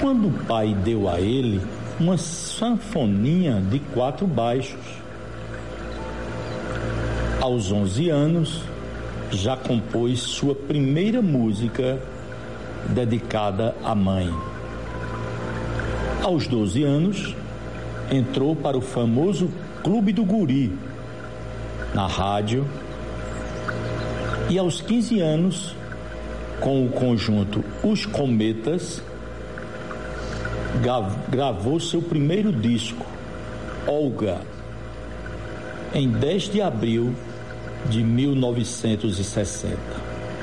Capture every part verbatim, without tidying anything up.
quando o pai deu a ele uma sanfoninha de quatro baixos. Aos onze anos, já compôs sua primeira música dedicada à mãe. Aos doze anos, entrou para o famoso Clube do Guri, na rádio, e aos quinze anos, com o conjunto Os Cometas, gravou seu primeiro disco, Olga, em dez de abril de mil novecentos e sessenta.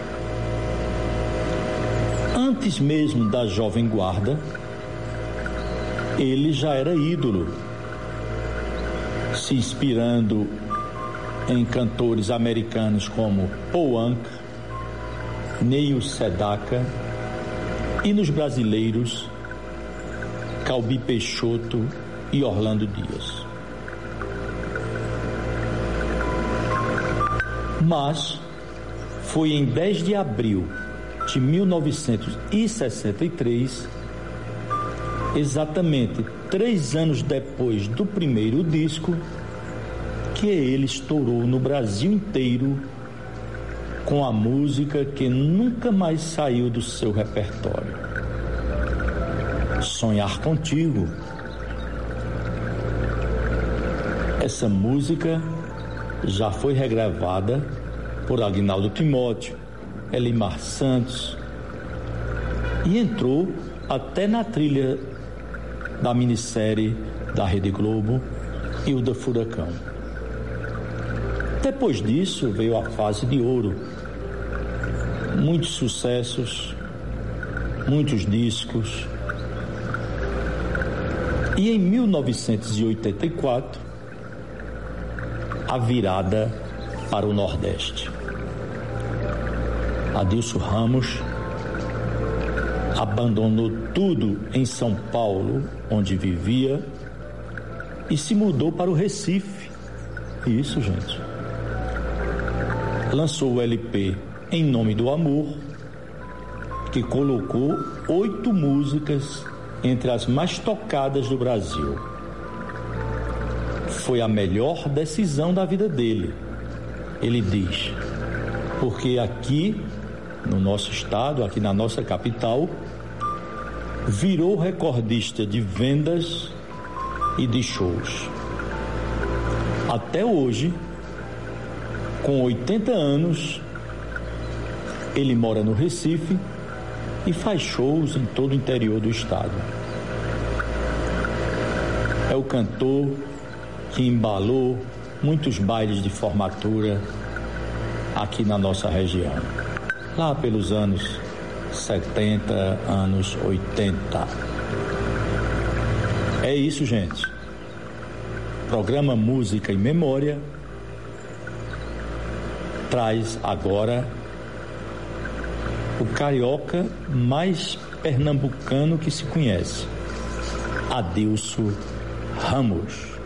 Antes mesmo da Jovem Guarda, ele já era ídolo, se inspirando em cantores americanos como Paul Anka, Neil Sedaka, e nos brasileiros Calbi Peixoto e Orlando Dias. Mas foi em dez de abril de mil novecentos e sessenta e três, exatamente três anos depois do primeiro disco, que ele estourou no Brasil inteiro com a música que nunca mais saiu do seu repertório, Sonhar Contigo. Essa música já foi regravada por Aguinaldo Timóteo, Elimar Santos, e entrou até na trilha da minissérie da Rede Globo, Hilda Furacão. Depois disso veio a fase de ouro, muitos sucessos, muitos discos, e em mil novecentos e oitenta e quatro, a virada para o Nordeste. Adilson Ramos abandonou tudo em São Paulo, onde vivia, e se mudou para o Recife. Isso, gente. Lançou o L P Em Nome do Amor, que colocou oito músicas entre as mais tocadas do Brasil. Foi a melhor decisão da vida dele, ele diz, porque aqui no nosso estado, aqui na nossa capital, virou recordista de vendas e de shows. Até hoje, com oitenta anos, ele mora no Recife e faz shows em todo o interior do estado. É o cantor que embalou muitos bailes de formatura aqui na nossa região, lá pelos anos setenta, anos oitenta. É isso, gente. Programa Música e Memória traz agora o carioca mais pernambucano que se conhece, Adilson Ramos.